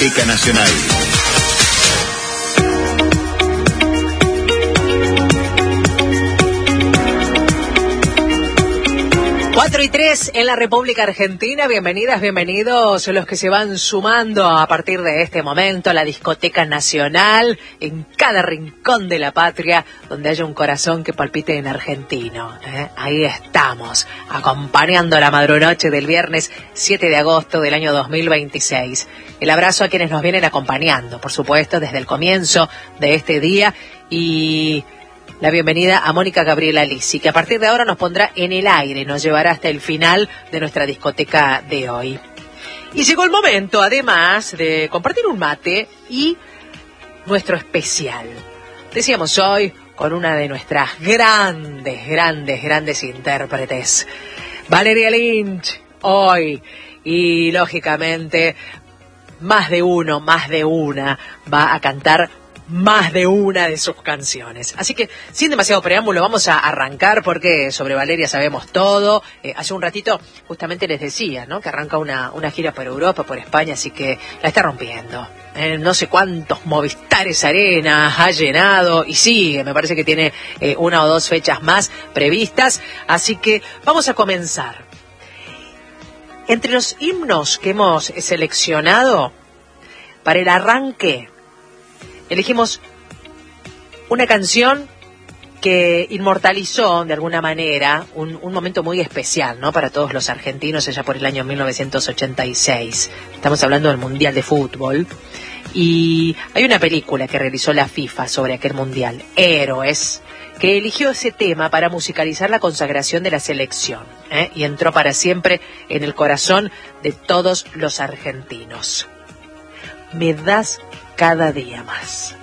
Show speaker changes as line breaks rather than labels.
Discoteca Nacional.
4:03 en la República Argentina. Bienvenidas, bienvenidos los que se van sumando a partir de este momento a la Discoteca Nacional, en cada rincón de la patria donde haya un corazón que palpite en argentino. Ahí estamos, acompañando la madrunoche del viernes 7 de agosto del año 2026. El abrazo a quienes nos vienen acompañando, por supuesto, desde el comienzo de este día, y la bienvenida a Mónica Gabriela Lisi, que a partir de ahora nos pondrá en el aire, nos llevará hasta el final de nuestra discoteca de hoy. Y llegó el momento, además, de compartir un mate y nuestro especial. Decíamos hoy con una de nuestras grandes intérpretes, Valeria Lynch, hoy. Y, lógicamente, más de una va a cantar más de una de sus canciones. Así que, sin demasiado preámbulo, vamos a arrancar, porque sobre Valeria sabemos todo. Hace un ratito justamente les decía, ¿no?, que arranca una gira por Europa, por España, así que la está rompiendo. No sé cuántos Movistares Arena ha llenado y sigue, me parece que tiene una o dos fechas más previstas, así que vamos a comenzar. Entre los himnos que hemos seleccionado para el arranque, elegimos una canción que inmortalizó de alguna manera un momento muy especial, ¿no?, para todos los argentinos allá por el año 1986. Estamos hablando del Mundial de Fútbol. Y hay una película que realizó la FIFA sobre aquel Mundial, Héroes, que eligió ese tema para musicalizar la consagración de la selección, y entró para siempre en el corazón de todos los argentinos. Me das cada día más.